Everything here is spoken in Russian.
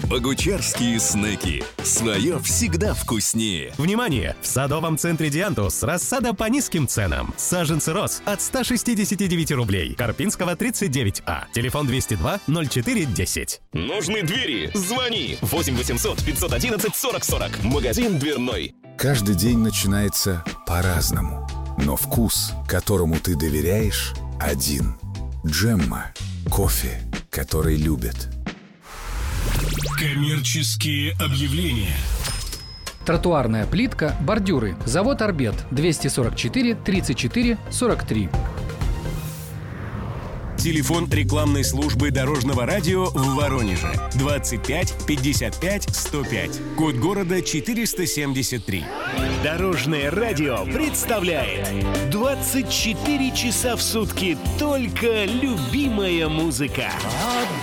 Богучарские снеки. Свое всегда вкуснее. Внимание! В садовом центре «Диантус» рассада по низким ценам. Саженцы роз от 169 рублей. Карпинского 39А. Телефон 202 04 10. Нужны двери? Звони. 8 800 511 40 40. Магазин дверной. Каждый день начинается по-разному. Но вкус, которому ты доверяешь, один. Джемма. Кофе, который любят. Коммерческие объявления. Тротуарная плитка, бордюры. Завод «Арбет». 244 34 43. Телефон рекламной службы Дорожного радио в Воронеже. 25 55 105. Код города 473. Дорожное радио представляет 24 часа в сутки только любимая музыка.